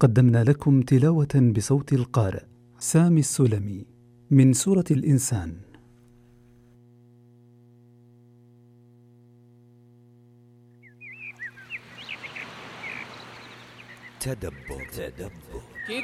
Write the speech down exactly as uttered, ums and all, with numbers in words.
قدمنا لكم تلاوة بصوت القارئ سامي السلمي من سورة الإنسان. تدبر تدبر